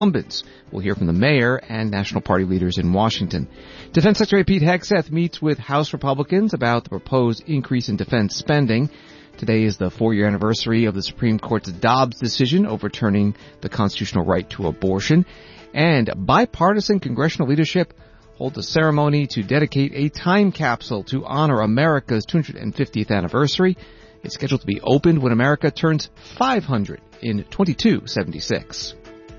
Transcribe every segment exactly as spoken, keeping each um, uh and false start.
incumbents. We'll hear from the mayor and National Party leaders in Washington. Defense Secretary Pete Hegseth meets with House Republicans about the proposed increase in defense spending. Today is the four-year anniversary of the Supreme Court's Dobbs decision overturning the constitutional right to abortion. And bipartisan congressional leadership holds a ceremony to dedicate a time capsule to honor America's two hundred fiftieth anniversary. It's scheduled to be opened when America turns five hundred in twenty-two seventy-six.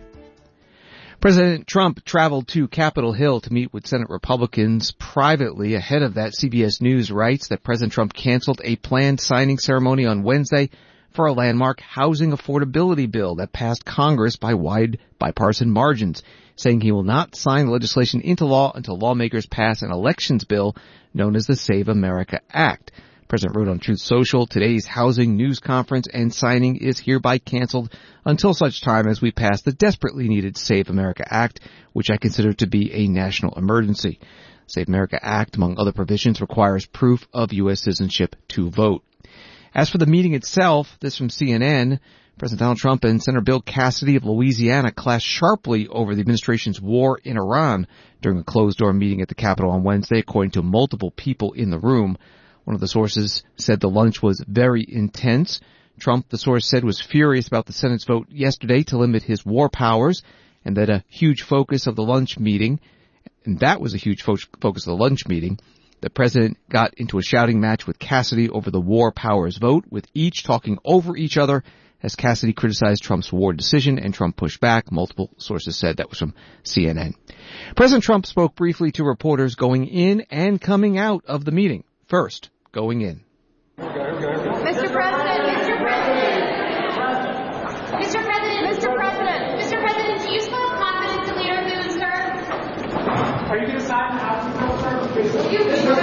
President Trump traveled to Capitol Hill to meet with Senate Republicans privately. Ahead of that, C B S News writes that President Trump canceled a planned signing ceremony on Wednesday for a landmark housing affordability bill that passed Congress by wide bipartisan margins, saying he will not sign the legislation into law until lawmakers pass an elections bill known as the Save America Act. The President wrote on Truth Social, today's housing news conference and signing is hereby canceled until such time as we pass the desperately needed Save America Act, which I consider to be a national emergency. Save America Act, among other provisions, requires proof of U S citizenship to vote. As for the meeting itself, this from C N N, President Donald Trump and Senator Bill Cassidy of Louisiana clashed sharply over the administration's war in Iran during a closed-door meeting at the Capitol on Wednesday, according to multiple people in the room. One of the sources said the lunch was very intense. Trump, the source said, was furious about the Senate's vote yesterday to limit his war powers, and that a huge focus of the lunch meeting, and that was a huge fo- focus of the lunch meeting, the president got into a shouting match with Cassidy over the war powers vote, with each talking over each other as Cassidy criticized Trump's war decision and Trump pushed back. Multiple sources said. That was from C N N. President Trump spoke briefly to reporters going in and coming out of the meeting. First, going in. Mister President, Mister President, Mister President, Mister President, Mister President, do you still have confidence in Leader Thune, sir? Are you going to sign the housing bill, sir? You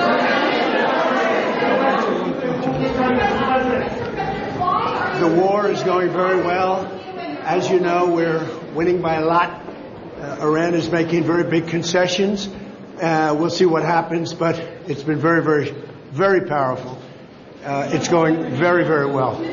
The war is going very well. As you know, we're winning by a lot. Uh, Iran is making very big concessions. Uh, we'll see what happens, but it's been very, very, very powerful. Uh, it's going very, very well. Go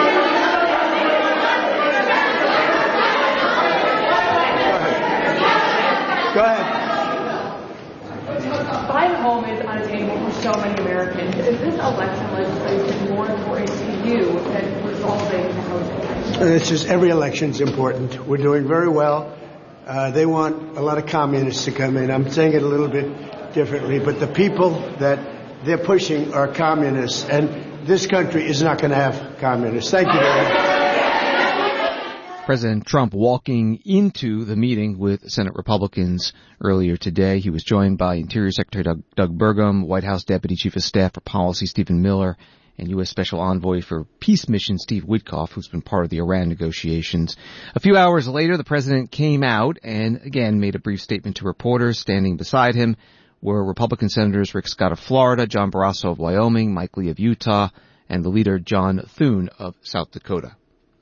ahead. Go ahead. Buying a home is unattainable for so many Americans. Is this election legislation more important to you than resolving the housing crisis? This is every election is important. We're doing very well. Uh, they want a lot of communists to come in. I'm saying it a little bit differently, but the people that they're pushing are communists, and this country is not going to have communists. Thank you very much. President Trump walking into the meeting with Senate Republicans earlier today. He was joined by Interior Secretary Doug, Doug Burgum, White House Deputy Chief of Staff for Policy Stephen Miller, and U S Special Envoy for Peace Mission Steve Witkoff, who's been part of the Iran negotiations. A few hours later, the president came out and again made a brief statement to reporters. Standing beside him were Republican Senators Rick Scott of Florida, John Barrasso of Wyoming, Mike Lee of Utah, and the leader John Thune of South Dakota.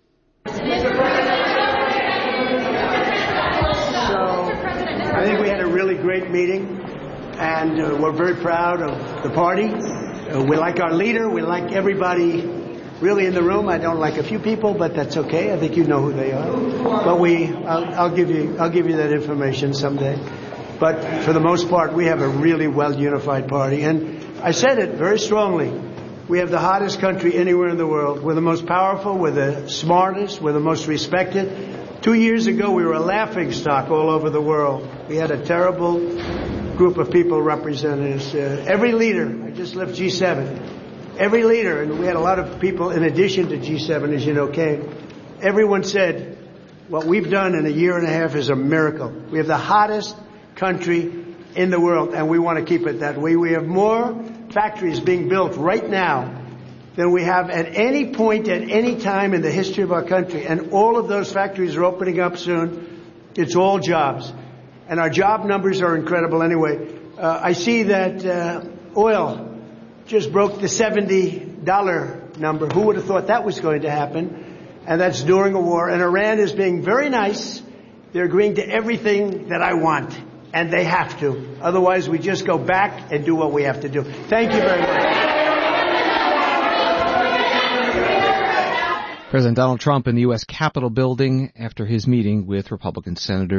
I think we had a really great meeting, and uh, we're very proud of the party. Uh, we like our leader. We like everybody really in the room. I don't like a few people, but that's okay. I think you know who they are. But we, I'll, I'll give you, I'll give you that information someday. But for the most part, we have a really well unified party, and I said it very strongly. We have the hottest country anywhere in the world. We're the most powerful. We're the smartest. We're the most respected. Two years ago, we were a laughingstock all over the world. We had a terrible group of people representing us. Uh, every leader, I just left G seven, every leader, and we had a lot of people in addition to G seven, as you know, came. Everyone said, what we've done in a year and a half is a miracle. We have the hottest country in the world, and we want to keep it that way. We have more factories being built right now than we have at any point at any time in the history of our country. And all of those factories are opening up soon. It's all jobs. And our job numbers are incredible anyway. Uh, I see that uh, oil just broke the seventy dollar number. Who would have thought that was going to happen? And that's during a war. And Iran is being very nice. They're agreeing to everything that I want. And they have to. Otherwise, we just go back and do what we have to do. Thank you very much. President Donald Trump in the U S Capitol building after his meeting with Republican Senators.